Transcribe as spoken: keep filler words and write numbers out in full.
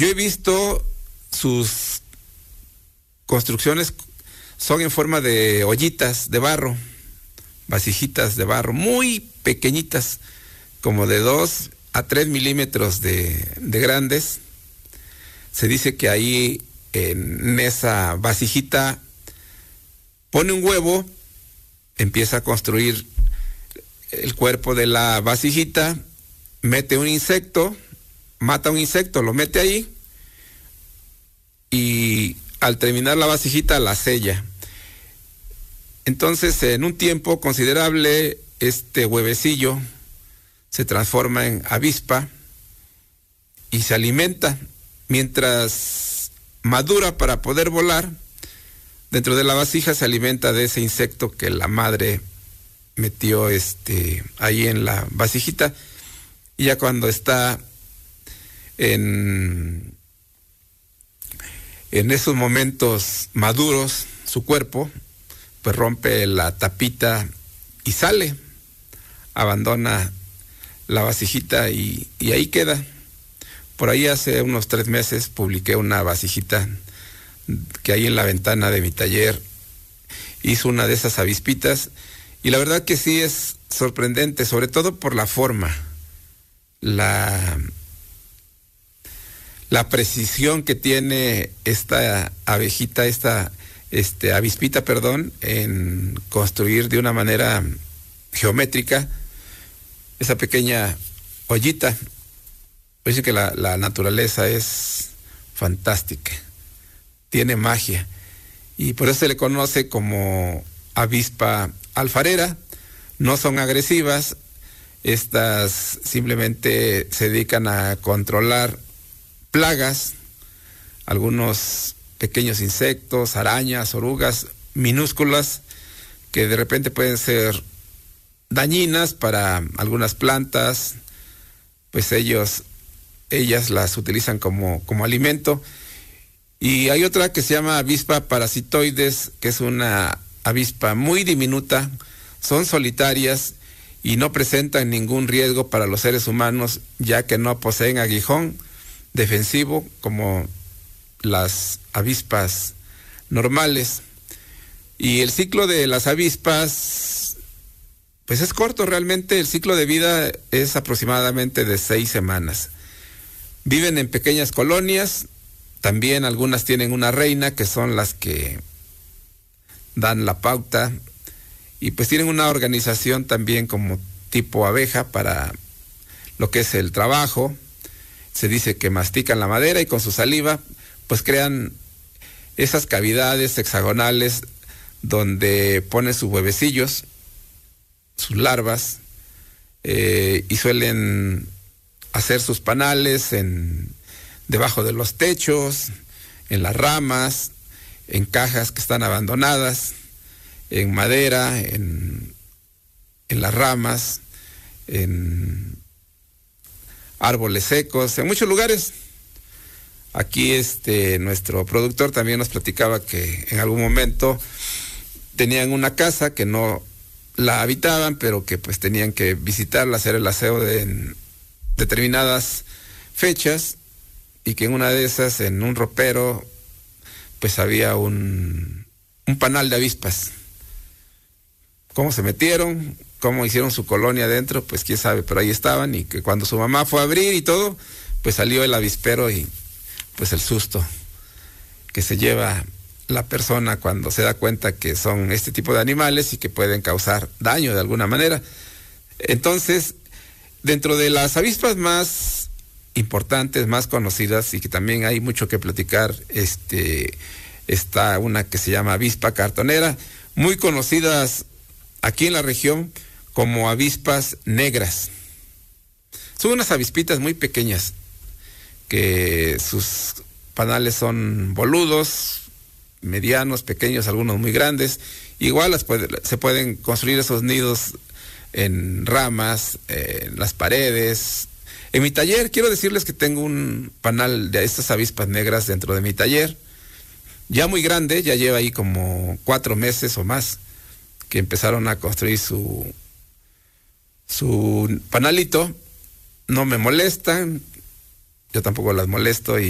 Yo he visto sus construcciones, son en forma de ollitas de barro, vasijitas de barro, muy pequeñitas, como de dos a tres milímetros de, de grandes. Se dice que ahí en esa vasijita pone un huevo, empieza a construir el cuerpo de la vasijita, mete un insecto, mata un insecto, lo mete ahí y al terminar la vasijita la sella. Entonces, en un tiempo considerable, este huevecillo se transforma en avispa y se alimenta. Mientras madura para poder volar, dentro de la vasija se alimenta de ese insecto que la madre metió este, ahí en la vasijita. Y ya cuando está en, en esos momentos maduros, su cuerpo, pues rompe la tapita y sale, abandona la vasijita y, y ahí queda. Por ahí hace unos tres meses publiqué una vasijita que ahí en la ventana de mi taller hizo una de esas avispitas y la verdad que sí es sorprendente, sobre todo por la forma, la, la precisión que tiene esta abejita, esta este, avispita, perdón, en construir de una manera geométrica esa pequeña ollita. Dice que la, la naturaleza es fantástica, tiene magia, y por eso se le conoce como avispa alfarera. No son agresivas, estas simplemente se dedican a controlar plagas, algunos pequeños insectos, arañas, orugas minúsculas que de repente pueden ser dañinas para algunas plantas, pues ellos, ellas las utilizan como, como alimento. Y hay otra que se llama avispa parasitoides, que es una avispa muy diminuta, son solitarias y no presentan ningún riesgo para los seres humanos, ya que no poseen aguijón defensivo como las avispas normales. Y el ciclo de las avispas, pues es corto realmente, el ciclo de vida es aproximadamente de seis semanas. Viven en pequeñas colonias, también algunas tienen una reina, que son las que dan la pauta, y pues tienen una organización también como tipo abeja para lo que es el trabajo. Se dice que mastican la madera y con su saliva pues crean esas cavidades hexagonales donde ponen sus huevecillos, sus larvas, eh, y suelen hacer sus panales en, debajo de los techos, en las ramas, en cajas que están abandonadas, en madera, en, en las ramas, en árboles secos, en muchos lugares. Aquí este nuestro productor también nos platicaba que en algún momento tenían una casa que no la habitaban, pero que pues tenían que visitarla, hacer el aseo de, en determinadas fechas, y que en una de esas, en un ropero, pues había un, un panal de avispas. ¿Cómo se metieron? ¿Cómo hicieron su colonia adentro? Pues quién sabe, pero ahí estaban, y que cuando su mamá fue a abrir y todo, pues salió el avispero y pues el susto que se lleva la persona cuando se da cuenta que son este tipo de animales y que pueden causar daño de alguna manera. Entonces, dentro de las avispas más importantes, más conocidas, y que también hay mucho que platicar, este, está una que se llama avispa cartonera, muy conocidas aquí en la región como avispas negras. Son unas avispitas muy pequeñas, que sus panales son boludos, medianos, pequeños, algunos muy grandes. Igual las puede, se pueden construir esos nidos en ramas, eh, en las paredes. En mi taller, quiero decirles que tengo un panal de estas avispas negras dentro de mi taller, ya muy grande, ya lleva ahí como cuatro meses o más, que empezaron a construir su, su panalito. No me molestan, yo tampoco las molesto, y